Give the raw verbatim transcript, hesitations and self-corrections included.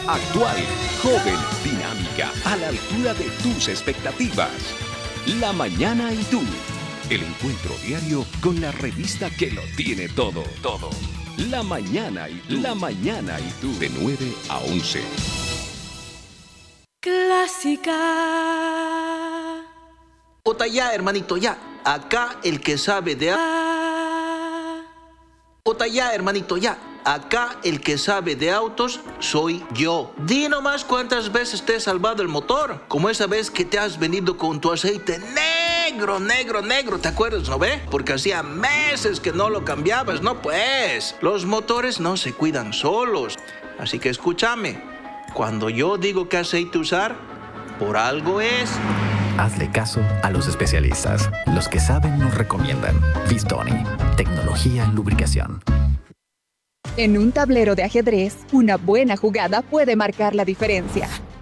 Actual, joven, dinámica, a la altura de tus expectativas. La Mañana y tú. El encuentro diario con la revista que lo tiene todo, todo. La Mañana y tú. La Mañana y tú. De nueve a once. Clásica. Ota ya, hermanito, ya. Acá el que sabe de... Ota ya, hermanito, ya. Acá el que sabe de autos soy yo. Di nomás cuántas veces te he salvado el motor. Como esa vez que te has venido con tu aceite negro, negro, negro. ¿Te acuerdas, no ve? Porque hacía meses que no lo cambiabas, ¿no? Pues, los motores no se cuidan solos. Así que escúchame. Cuando yo digo qué aceite usar, por algo es... Hazle caso a los especialistas. Los que saben nos recomiendan. Vistoni, tecnología en lubricación. En un tablero de ajedrez, una buena jugada puede marcar la diferencia.